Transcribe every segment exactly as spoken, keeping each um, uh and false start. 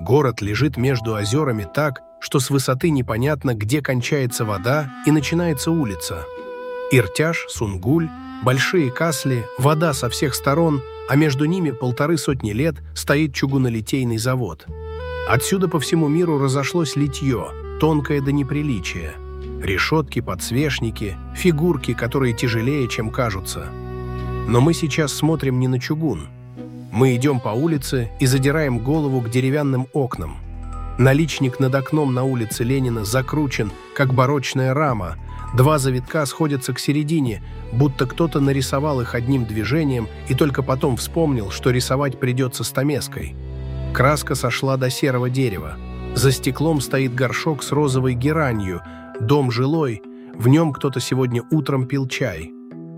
Город лежит между озерами так, что с высоты непонятно, где кончается вода и начинается улица. Иртяж, Сунгуль, Большие Касли, вода со всех сторон, а между ними полторы сотни лет стоит чугунолитейный завод. Отсюда по всему миру разошлось литье, тонкое до неприличия. Решетки, подсвечники, фигурки, которые тяжелее, чем кажутся. Но мы сейчас смотрим не на чугун. Мы идем по улице и задираем голову к деревянным окнам. Наличник над окном на улице Ленина закручен, как барочная рама. Два завитка сходятся к середине, будто кто-то нарисовал их одним движением и только потом вспомнил, что рисовать придется стамеской. Краска сошла до серого дерева. За стеклом стоит горшок с розовой геранью. Дом жилой, в нем кто-то сегодня утром пил чай.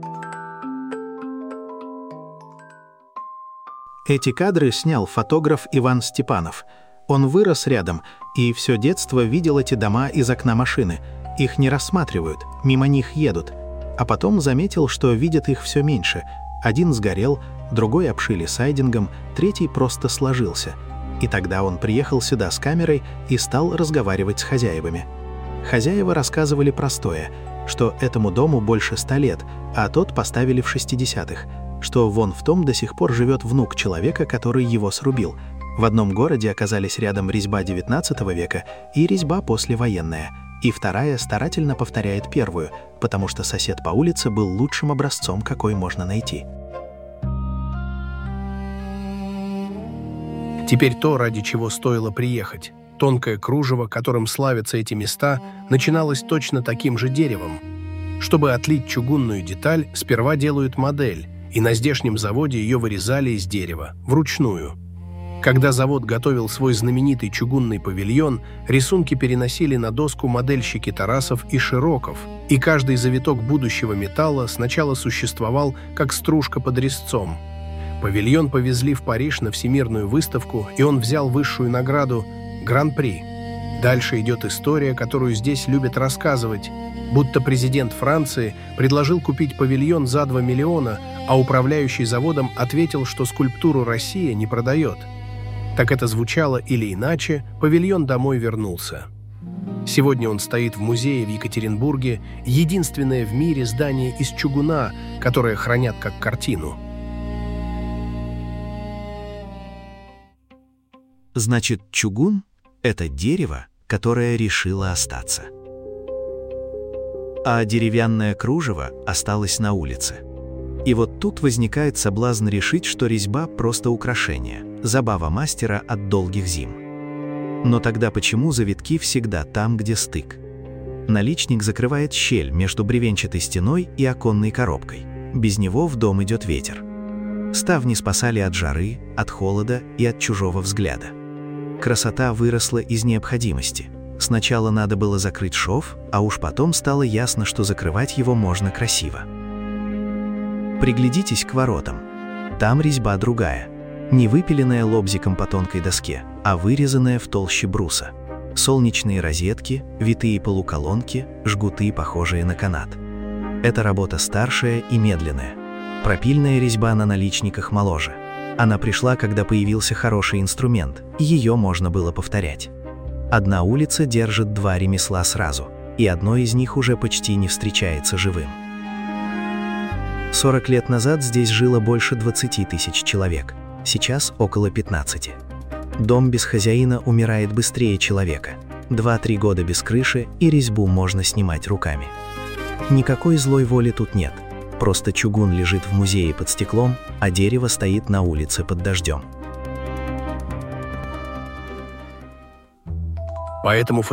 Эти кадры снял фотограф Иван Степанов. Он вырос рядом и все детство видел эти дома из окна машины. Их не рассматривают, мимо них едут. А потом заметил, что видят их все меньше. Один сгорел, другой обшили сайдингом, третий просто сложился. И тогда он приехал сюда с камерой и стал разговаривать с хозяевами. Хозяева рассказывали простое, что этому дому больше ста лет, а тот поставили в шестидесятых, что вон в том до сих пор живет внук человека, который его срубил. В одном городе оказались рядом резьба девятнадцатого века и резьба послевоенная, и вторая старательно повторяет первую, потому что сосед по улице был лучшим образцом, какой можно найти. Теперь то, ради чего стоило приехать. Тонкое кружево, которым славятся эти места, начиналось точно таким же деревом. Чтобы отлить чугунную деталь, сперва делают модель, и на здешнем заводе ее вырезали из дерева, вручную. Когда завод готовил свой знаменитый чугунный павильон, рисунки переносили на доску модельщики Тарасов и Широков, и каждый завиток будущего металла сначала существовал как стружка под резцом. Павильон повезли в Париж на всемирную выставку, и он взял высшую награду – Гран-при. Дальше идет история, которую здесь любят рассказывать, будто президент Франции предложил купить павильон за два миллиона, а управляющий заводом ответил, что скульптуру «Россия» не продает. Так это звучало или иначе, павильон домой вернулся. Сегодня он стоит в музее в Екатеринбурге, единственное в мире здание из чугуна, которое хранят как картину. Значит, чугун — это дерево, которое решило остаться. А деревянное кружево осталось на улице. И вот тут возникает соблазн решить, что резьба — просто украшение, забава мастера от долгих зим. Но тогда почему завитки всегда там, где стык? Наличник закрывает щель между бревенчатой стеной и оконной коробкой. Без него в дом идет ветер. Ставни спасали от жары, от холода и от чужого взгляда. Красота выросла из необходимости. Сначала надо было закрыть шов, а уж потом стало ясно, что закрывать его можно красиво. Приглядитесь к воротам. Там резьба другая. Не выпиленная лобзиком по тонкой доске, а вырезанная в толще бруса. Солнечные розетки, витые полуколонки, жгуты, похожие на канат. Это работа старшая и медленная. Пропильная резьба на наличниках моложе. Она пришла, когда появился хороший инструмент, и ее можно было повторять. Одна улица держит два ремесла сразу, и одно из них уже почти не встречается живым. сорок лет назад здесь жило больше двадцати тысяч человек, сейчас около пятнадцати. Дом без хозяина умирает быстрее человека. два-три года без крыши, и резьбу можно снимать руками. Никакой злой воли тут нет. Просто чугун лежит в музее под стеклом, а дерево стоит на улице под дождем. Поэтому